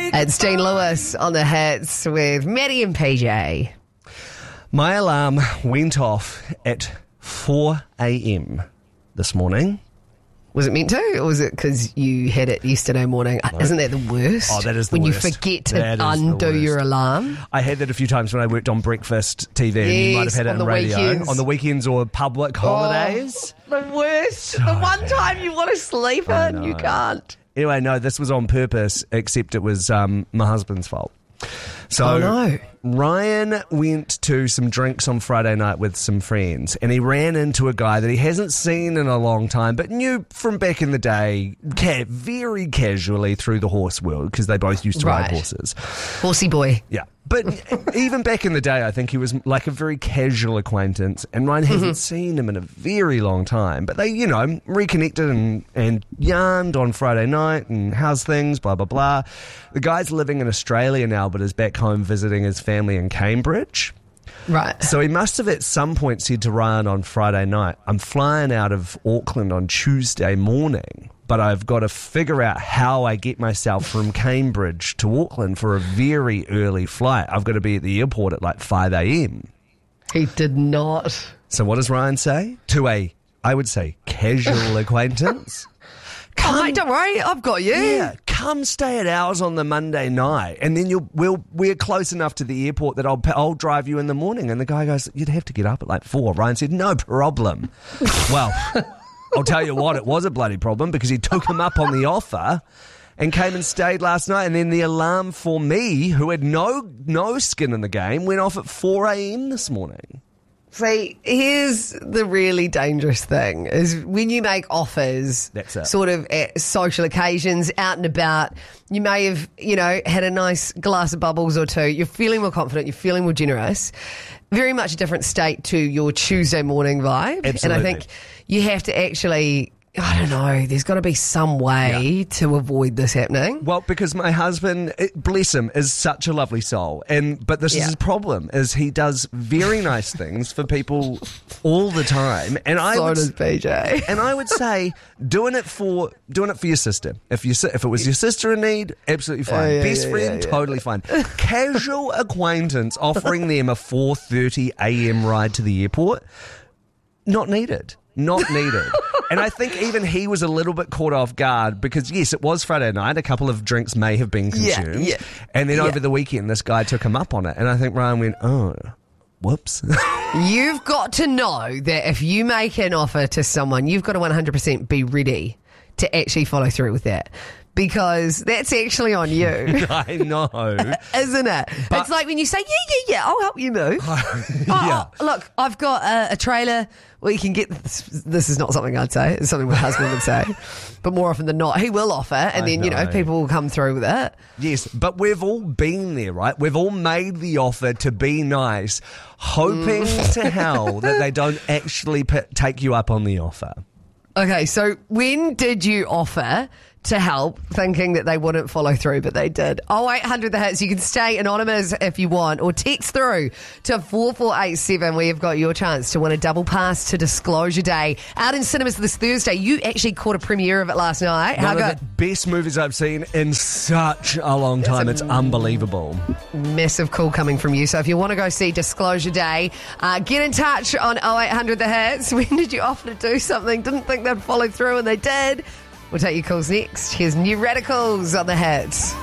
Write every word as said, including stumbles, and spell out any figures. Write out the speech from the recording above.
It's Dean Lewis on the hits with Maddie and P J. My alarm went off at four a.m. this morning. Was it meant to, or was it because you had it yesterday morning? No. Isn't that the worst? Oh, that is the when worst. When you forget to that undo your alarm. I had that a few times when I worked on breakfast T V, yes, and you might have had it on on the radio. Weekends. On the weekends or public holidays. Oh, the worst. So the one bad. time you want to sleep I in, know. you can't. Anyway, no, this was on purpose, except it was um, my husband's fault. So oh, no. Ryan went to some drinks on Friday night with some friends, and he ran into a guy that he hasn't seen in a long time, but knew from back in the day, ca- very casually through the horse world, because they both used to right. ride horses. Horsey boy. Yeah. But even back in the day, I think he was like a very casual acquaintance, and Ryan hasn't mm-hmm. seen him in a very long time. But they, you know, reconnected and, and yarned on Friday night and how's things, blah, blah, blah. The guy's living in Australia now, but is back home visiting his family in Cambridge. Right. So he must have at some point said to Ryan on Friday night, I'm flying out of Auckland on Tuesday morning, but I've got to figure out how I get myself from Cambridge to Auckland for a very early flight. I've got to be at the airport at like five a.m. He did not. So what does Ryan say? To a, I would say, casual acquaintance. Come, oh, mate, don't worry, I've got you. Yeah, come stay at ours on the Monday night, and then you'll we'll we're close enough to the airport that I'll I'll drive you in the morning. And the guy goes, you'd have to get up at like four. Ryan said, no problem. Well, I'll tell you what, it was a bloody problem because he took him up on the offer and came and stayed last night. And then the alarm for me, who had no no skin in the game, went off at four a.m. this morning. See, here's the really dangerous thing, is when you make offers That's it. sort of at social occasions, out and about, you may have, you know, had a nice glass of bubbles or two, you're feeling more confident, you're feeling more generous, very much a different state to your Tuesday morning vibe. Absolutely. And I think you have to actually, I don't know, there's got to be some way yeah. to avoid this happening. Well, because my husband, it, bless him, is such a lovely soul. and But this yeah. is his problem, is he does very nice things for people all the time. And I so would, does P J. And I would say, doing it for doing it for your sister. If you if it was your sister in need, absolutely fine. Oh, yeah, Best yeah, friend, yeah, yeah. totally fine. Casual acquaintance offering them a four thirty a.m. ride to the airport, not needed. Not needed. And I think even he was a little bit caught off guard because, yes, it was Friday night. A couple of drinks may have been consumed. Yeah, yeah, and then yeah. over the weekend, this guy took him up on it. And I think Ryan went, oh, whoops. You've got to know that if you make an offer to someone, you've got to one hundred percent be ready to actually follow through with that. Because that's actually on you. I know. Isn't it? But it's like when you say, yeah, yeah, yeah, I'll help you move. yeah. Oh, look, I've got a, a trailer where you can get this. This is not something I'd say. It's something my husband would say. But more often than not, he will offer. And I then, you know, know. people will come through with it. Yes, but we've all been there, right? We've all made the offer to be nice, hoping Mm. to hell that they don't actually p- take you up on the offer. Okay, so when did you offer to help, thinking that they wouldn't follow through, but they did? oh eight hundred the hits. You can stay anonymous if you want, or text through to four four eight seven where you've got your chance to win a double pass to Disclosure Day out in cinemas this Thursday. You actually caught a premiere of it last night. How One good? of the best movies I've seen in such a long time. It's unbelievable. Massive call coming from you. So if you want to go see Disclosure Day, uh, get in touch on oh eight hundred the hits. When did you offer to do something? Didn't think they'd follow through, and they did. We'll take your calls next. Here's New Radicals on the hits.